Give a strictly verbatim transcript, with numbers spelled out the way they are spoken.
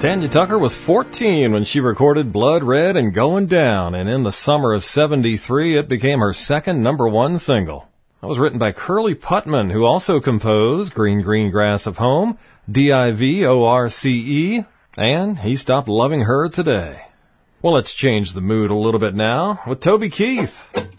Tanya Tucker was fourteen when she recorded Blood Red and Going Down, and in the summer of seventy-three, it became her second number one single. That was written by Curly Putman, who also composed Green Green Grass of Home, D I V O R C E, and He Stopped Loving Her Today. Well, let's change the mood a little bit now with Toby Keith.